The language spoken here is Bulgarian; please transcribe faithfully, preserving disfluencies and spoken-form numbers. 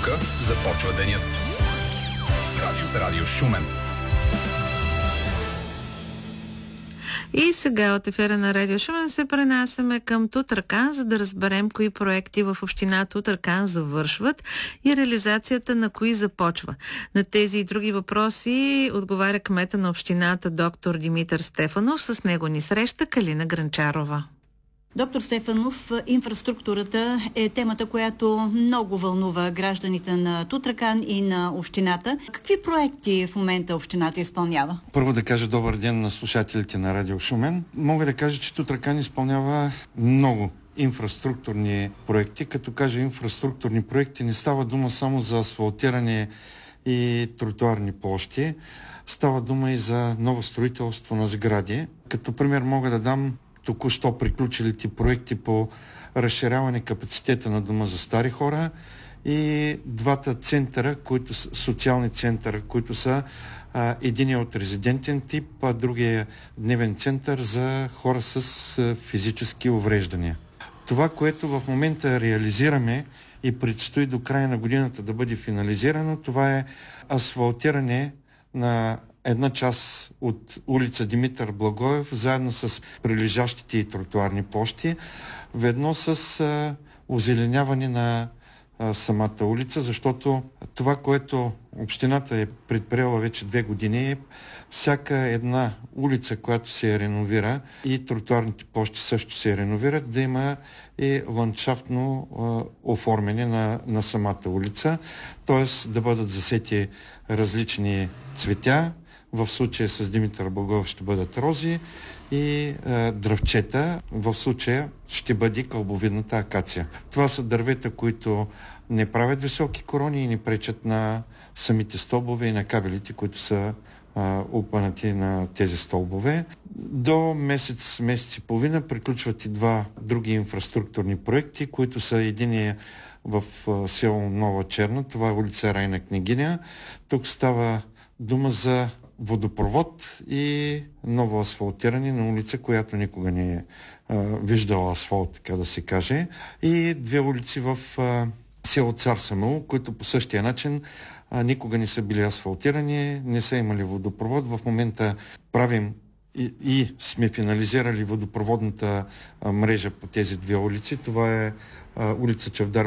Тук започва денят. С радио, с радио Шумен. И сега от ефира на Радио Шумен се пренасяме към Тутракан, за да разберем кои проекти в община Тутракан завършват и реализацията на кои започва. На тези и други въпроси отговаря кмета на общината доктор Димитър Стефанов. С него ни среща Калина Гранчарова. Доктор Стефанов, инфраструктурата е темата, която много вълнува гражданите на Тутракан и на общината. Какви проекти в момента общината изпълнява? Първо да кажа добър ден на слушателите на Радио Шумен. Мога да кажа, че Тутракан изпълнява много инфраструктурни проекти. Като кажа инфраструктурни проекти, не става дума само за асфалтиране и тротуарни площи. Става дума и за ново строителство на сгради. Като пример мога да дам току-що приключилите проекти по разширяване капацитета на дома за стари хора и двата центъра, които са социални центъра, които са а, единия от резидентен тип, а другия дневен център за хора с а, физически увреждания. Това, което в момента реализираме и предстои до края на годината да бъде финализирано, това е асфалтиране на една част от улица Димитър Благоев, заедно с прилежащите и тротуарни площи, ведно с а, озеленяване на а, самата улица, защото това, което общината е предприела вече две години, е всяка една улица, която се реновира и тротуарните площи също се реновират, да има и ландшафтно а, оформяне на, на самата улица, т.е. да бъдат засети различни цветя. В случая с Димитър Благоев ще бъдат рози и а, дръвчета. В случая ще бъде кълбовидната акация. Това са дървета, които не правят високи корони и не пречат на самите стълбове и на кабелите, които са а, опънати на тези стълбове. До месец, месец и половина приключват и два други инфраструктурни проекти, които са единия в а, село Нова Черна. Това е улица Райна Княгиня. Тук става дума за водопровод и ново асфалтиране на улица, която никога не е а, виждала асфалт, така да се каже. И две улици в а, село Цар Самуил, които по същия начин а, никога не са били асфалтирани, не са имали водопровод. В момента правим и, и сме финализирали водопроводната а, мрежа по тези две улици. Това е а, улица Чавдар